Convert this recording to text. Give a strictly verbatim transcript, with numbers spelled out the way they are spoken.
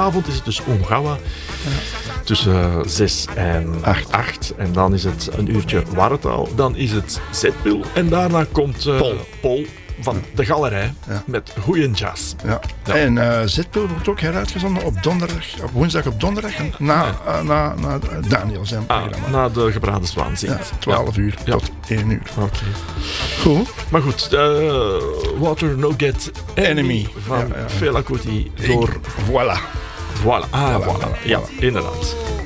vanavond is het dus Ongawa. Tussen zes en Acht. acht. En dan is het een uurtje Warretaal. Dan is het Zetpil. En daarna komt uh, Paul. Paul van de Galerij. Ja. Met goeie jazz. Ja. Ja. En uh, Zetpil wordt ook heruitgezonden op donderdag, op woensdag op donderdag. En na, uh, na, na Daniel zijn Ah, programma. na de Gebraden Zwaan Ja, zingt. twaalf uur Ja. tot één uur. Oké. Goed. Maar goed, uh, Water No Get Enemy, Enemy. van Ja, ja. Fela Kuti door... Voilà. Voilà, ah, Voilà, voilà. voilà, Ja, voilà. inderdaad.